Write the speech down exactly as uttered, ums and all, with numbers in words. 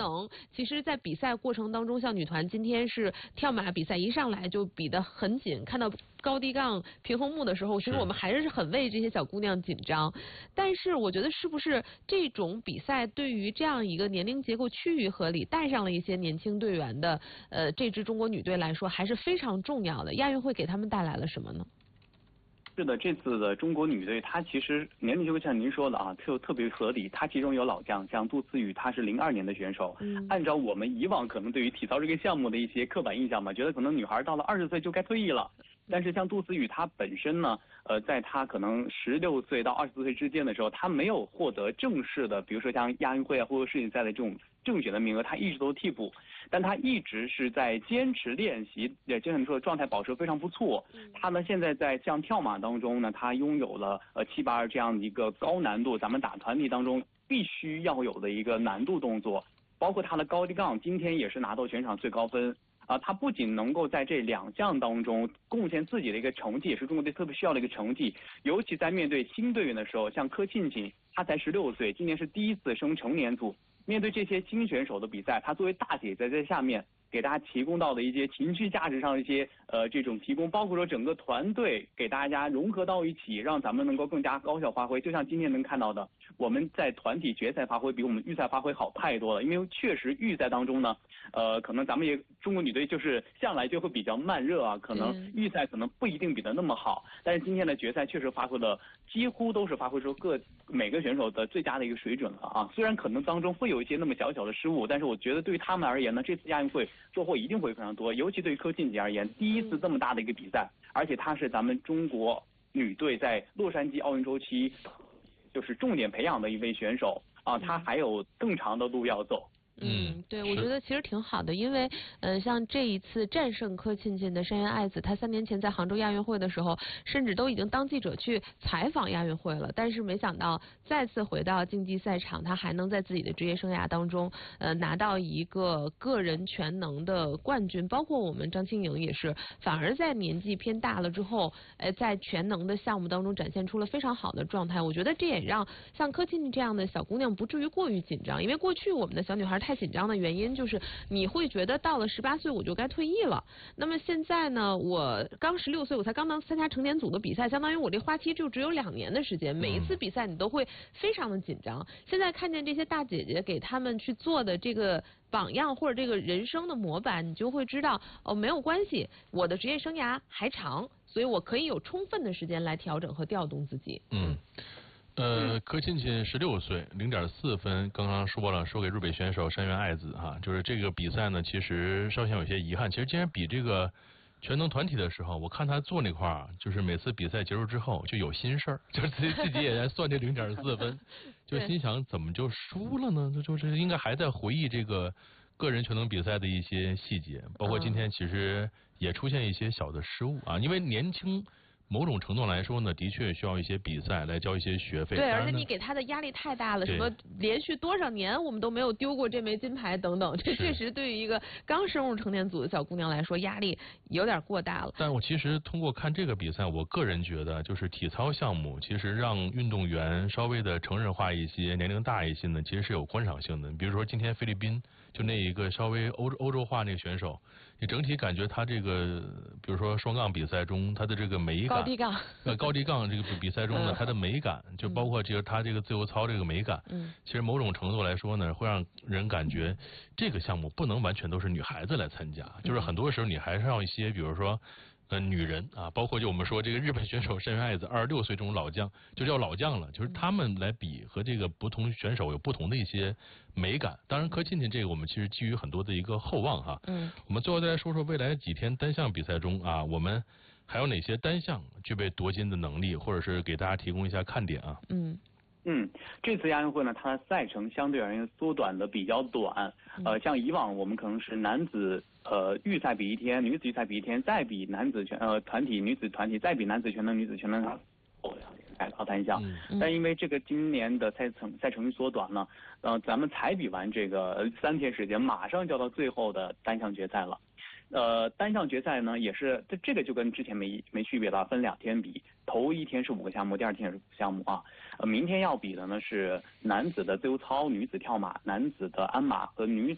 能，其实在比赛过程当中，像女团今天是跳马比赛一上来就比得很紧，看到高低杠平衡木的时候，其实我们还是很为这些小姑娘紧张。但是我觉得是不是这种比赛对于这样一个年龄结构趋于合理，带上了一些年轻队员的呃这支中国女队来说，还是非常重要的。亚运会给他们带来了什么呢？ 是的，这次的中国女队，她其实年龄就像您说的啊，特特别合理。她其中有老将，像杜思雨，她是零二年的选手。嗯，按照我们以往可能对于体操这个项目的一些刻板印象嘛，觉得可能女孩到了二十岁就该退役了。但是像杜思雨她本身呢，呃，在她可能十六岁到二十四岁之间的时候，她没有获得正式的，比如说像亚运会啊或者世锦赛的这种正选的名额，她一直都替补，但她一直是在坚持练习，也就像你说的状态保持非常不错。她呢现在在像跳马当中呢，她拥有了呃七八二这样的一个高难度，咱们打团体当中必须要有的一个难度动作，包括她的高低杠，今天也是拿到全场最高分。啊，他不仅能够在这两项当中贡献自己的一个成绩，也是中国队特别需要的一个成绩。尤其在面对新队员的时候，像柯庆庆，他才十六岁，今年是第一次升成年组。面对这些新选手的比赛，他作为大姐在在下面给大家提供到的一些情绪价值上的一些呃这种提供，包括说整个团队给大家融合到一起，让咱们能够更加高效发挥。就像今天能看到的，我们在团体决赛发挥比我们预赛发挥好太多了，因为确实预赛当中呢。呃，可能咱们也中国女队就是向来就会比较慢热啊，可能预赛可能不一定比得那么好，但是今天的决赛确实发挥了，几乎都是发挥出各每个选手的最佳的一个水准了啊。虽然可能当中会有一些那么小小的失误，但是我觉得对于他们而言呢，这次亚运会收获一定会非常多，尤其对于柯庆杰而言，第一次这么大的一个比赛，而且她是咱们中国女队在洛杉矶奥运周期就是重点培养的一位选手啊，她还有更长的路要走。 嗯，对，我觉得其实挺好的，因为呃，像这一次战胜柯庆庆的山原爱子，她三年前在杭州亚运会的时候，甚至都已经当记者去采访亚运会了，但是没想到再次回到竞技赛场，她还能在自己的职业生涯当中，呃，拿到一个个人全能的冠军，包括我们张庆颖也是，反而在年纪偏大了之后，呃，在全能的项目当中展现出了非常好的状态。我觉得这也让像柯庆庆这样的小姑娘不至于过于紧张，因为过去我们的小女孩太紧张的原因就是你会觉得到了十八岁我就该退役了。那么现在呢，我刚十六岁，我才刚刚参加成年组的比赛，相当于我这花期就只有两年的时间，每一次比赛你都会非常的紧张。现在看见这些大姐姐给他们去做的这个榜样或者这个人生的模板，你就会知道哦，没有关系，我的职业生涯还长，所以我可以有充分的时间来调整和调动自己。 嗯。呃，柯庆庆十六岁，零点四分，刚刚说了，说给日本选手山原爱子哈，就是这个比赛呢，其实稍显有些遗憾。其实今天比这个全能团体的时候，我看他做那块儿，就是每次比赛结束之后就有心事儿，就是自己自己也在算这零点四分，就心想怎么就输了呢？这就是应该还在回忆这个个人全能比赛的一些细节，包括今天其实也出现一些小的失误啊，因为年轻。某种程度来说呢，的确需要一些比赛来交一些学费。 对，而且你给他的压力太大了，什么连续多少年我们都没有丢过这枚金牌等等，这确实对于一个刚升入成年组的小姑娘来说，压力有点过大了。 但我其实通过看这个比赛，我个人觉得，就是体操项目其实让运动员稍微的成人化一些、年龄大一些呢，其实是有观赏性的。比如说今天菲律宾就那一个稍微欧洲欧洲化那个选手，你整体感觉他这个，比如说双杠比赛中他的这个美感。 高低杠， 呃，高低杠这个比赛中呢，它的美感就包括这个它这个自由操这个美感，嗯，其实某种程度来说呢，会让人感觉这个项目不能完全都是女孩子来参加，就是很多时候你还是要一些，比如说。呃，女人啊，包括就我们说这个日本选手山原爱子，二十六岁这种老将，就叫老将了，就是他们来比和这个不同选手有不同的一些美感。当然，柯庆庆这个我们其实基于很多的一个厚望哈。嗯。我们最后再来说说未来几天单项比赛中啊，我们还有哪些单项具备夺金的能力，或者是给大家提供一下看点啊？ 嗯。 嗯，这次亚运会呢，它的赛程相对而言缩短的比较短。呃，像以往我们可能是男子呃预赛比一天，女子预赛比一天，再比男子全呃团体、女子团体，再比男子全能、女子全能。哦，改到单项，但因为这个今年的赛程赛程缩短了，呃，咱们才比完这个三天时间，马上就要到最后的单项决赛了。呃，单项决赛呢也是这这个就跟之前没没区别了，分两天比，头一天是五个项目，第二天也是五个项目啊。呃，明天要比的呢是男子的自由操、女子跳马、男子的鞍马和女